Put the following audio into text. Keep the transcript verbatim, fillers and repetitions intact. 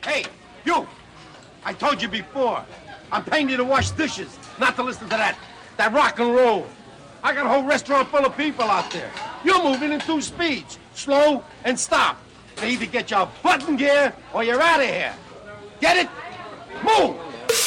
Hey, you! I told you before. I'm paying you to wash dishes, not to listen to that, that rock and roll. I got a whole restaurant full of people out there. You're moving in two speeds, slow and stop. They either get your butt in gear or you're out of here. Get it? Move!